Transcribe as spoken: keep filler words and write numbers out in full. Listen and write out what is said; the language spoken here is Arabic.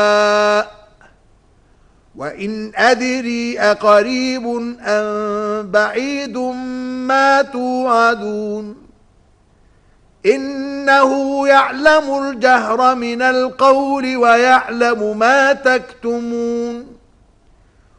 وإن أدري أقريب أم بعيد ما توعدون إنه يعلم الجهر من القول ويعلم ما تكتمون